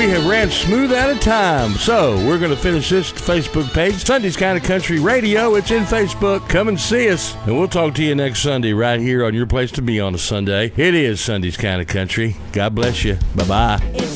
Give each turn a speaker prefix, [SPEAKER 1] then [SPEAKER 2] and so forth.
[SPEAKER 1] we have ran smooth out of time. So we're going to finish this Facebook page, Sunday's Kind of Country Radio. It's in Facebook. Come and see us, and we'll talk to you next Sunday right here on your place to be on a Sunday. It is Sunday's Kind of Country. God bless you. Bye-bye.